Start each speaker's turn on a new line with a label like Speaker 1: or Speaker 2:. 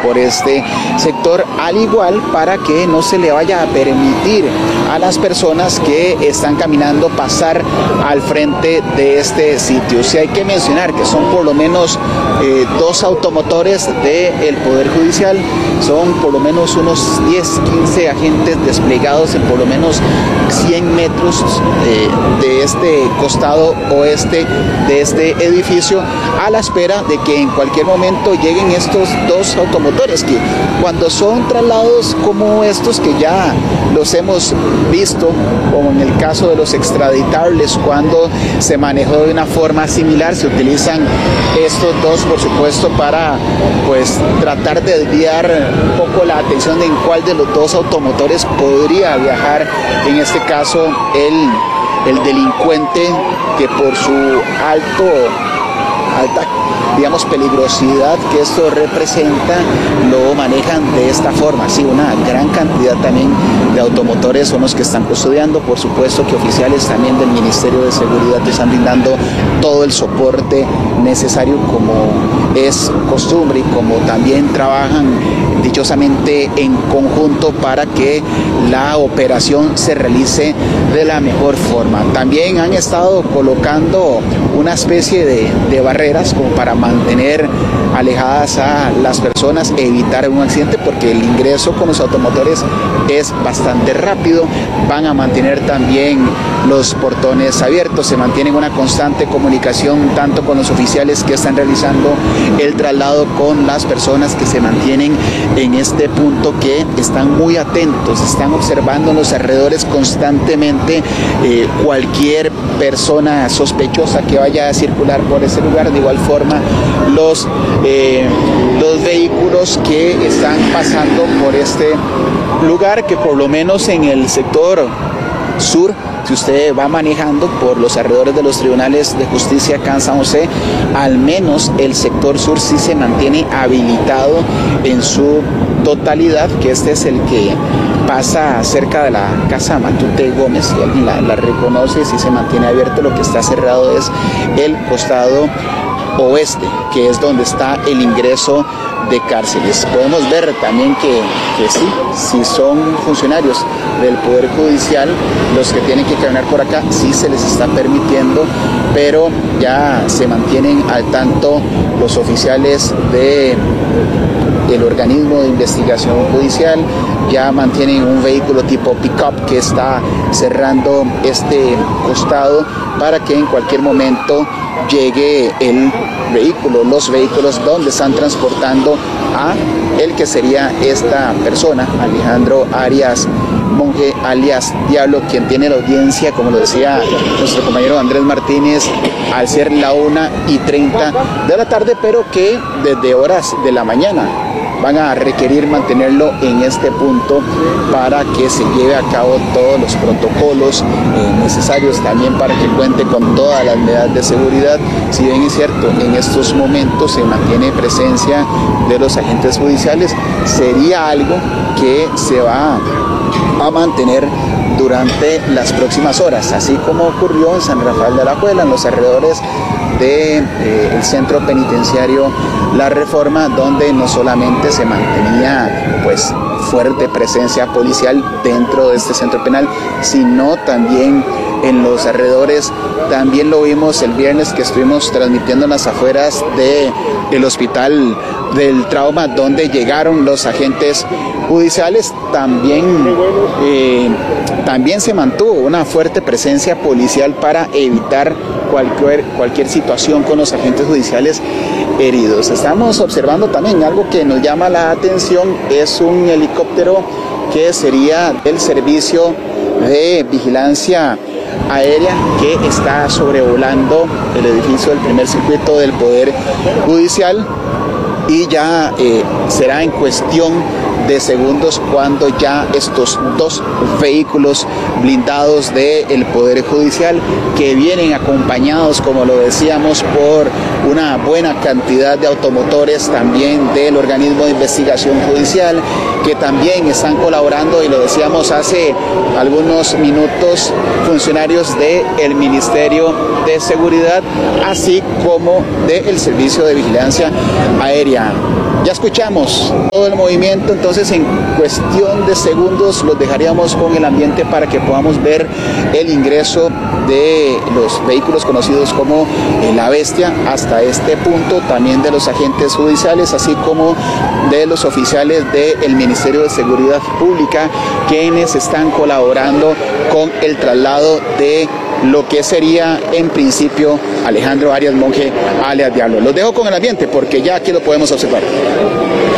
Speaker 1: por este sector, al igual para que no se le vaya a permitir a las personas que están caminando pasar al frente de este sitio. Sí hay que mencionar que son por lo menos 2 automotores del Poder Judicial, son por lo menos unos 10-15 agentes desplegados en por lo menos 100 metros de este costado oeste de este edificio, a la espera de que en cualquier momento lleguen estos 2 automotores, que cuando son traslados como estos, que ya los hemos visto, como en el caso de los extraditables, cuando se manejó de una forma similar, se utilizan estos 2, por supuesto, para pues tratar de desviar un poco la atención de en cuál de los 2 automotores podría viajar, en este caso el delincuente, que por su alta, digamos, peligrosidad que esto representa, lo manejan de esta forma. Sí, una gran cantidad también de automotores son los que están custodiando. Por supuesto que oficiales también del Ministerio de Seguridad están brindando todo el soporte necesario, como es costumbre, y como también trabajan dichosamente en conjunto para que la operación se realice de la mejor forma. También han estado colocando una especie de barreras como para mantener alejadas a las personas, evitar un accidente, porque el ingreso con los automotores es bastante rápido. Van a mantener también los portones abiertos, se mantiene una constante comunicación tanto con los oficiales que están realizando el traslado con las personas que se mantienen en este punto, que están muy atentos, están observando los alrededores constantemente cualquier persona sospechosa que vaya a circular por ese lugar. De igual forma, los vehículos que están pasando por este lugar, que por lo menos en el sector sur, si usted va manejando por los alrededores de los tribunales de justicia acá en San José, al menos el sector sur sí se mantiene habilitado en su totalidad, que este es el que pasa cerca de la casa Matute Gómez, si alguien la reconoce, sí se mantiene abierto. Lo que está cerrado es el costado oeste, que es donde está el ingreso de cárceles. Podemos ver también que sí son funcionarios del Poder Judicial los que tienen que caminar por acá, sí se les está permitiendo, pero ya se mantienen al tanto los oficiales del organismo de investigación judicial. Ya mantienen un vehículo tipo pick-up que está cerrando este costado para que en cualquier momento llegue los vehículos donde están transportando a el que sería esta persona, Alejandro Arias Monge, alias Diablo, quien tiene la audiencia, como lo decía nuestro compañero Andrés Martínez, al ser la 1:30 de la tarde, pero que desde horas de la mañana van a requerir mantenerlo en este punto para que se lleve a cabo todos los protocolos necesarios, también para que cuente con todas las medidas de seguridad. Si bien es cierto, en estos momentos se mantiene presencia de los agentes judiciales, sería algo que se va a mantener durante las próximas horas, así como ocurrió en San Rafael de Alajuela, en los alrededores del centro penitenciario La Reforma, donde no solamente se mantenía pues fuerte presencia policial dentro de este centro penal, sino también en los alrededores. También lo vimos el viernes que estuvimos transmitiendo en las afueras del Hospital del Trauma, donde llegaron los agentes judiciales. También se mantuvo una fuerte presencia policial para evitar cualquier situación con los agentes judiciales heridos. Estamos observando también algo que nos llama la atención, es un helicóptero que sería del servicio de vigilancia aérea que está sobrevolando el edificio del primer circuito del Poder Judicial, y ya será en cuestión de segundos cuando ya estos 2 vehículos blindados del Poder Judicial, que vienen acompañados, como lo decíamos, por una buena cantidad de automotores también del organismo de investigación judicial, que también están colaborando, y lo decíamos hace algunos minutos, funcionarios del Ministerio de Seguridad, así como del Servicio de Vigilancia Aérea. Ya escuchamos todo el movimiento, entonces en cuestión de segundos los dejaríamos con el ambiente para que podamos ver el ingreso de los vehículos conocidos como La Bestia hasta este punto, también de los agentes judiciales, así como de los oficiales del Ministerio de Seguridad Pública, quienes están colaborando con el traslado de lo que sería en principio Alejandro Arias Monge alias Diablo. Los dejo con el ambiente porque ya aquí lo podemos observar.